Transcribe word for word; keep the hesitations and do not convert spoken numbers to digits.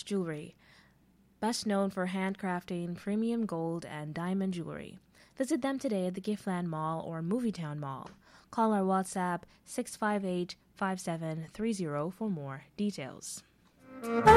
Swatch Jewelry, best known for handcrafting premium gold and diamond jewelry. Visit them today at the Giftland Mall or Movietown Mall. Call our WhatsApp six five eight, five seven three zero for more details.